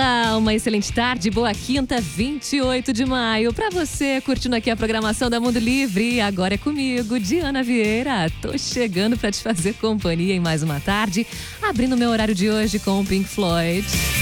Olá, uma excelente tarde, boa quinta, 28 de maio. Pra você, curtindo aqui a programação da Mundo Livre. Agora é comigo, Diana Vieira. Tô chegando pra te fazer companhia em mais uma tarde, abrindo meu horário de hoje com o Pink Floyd.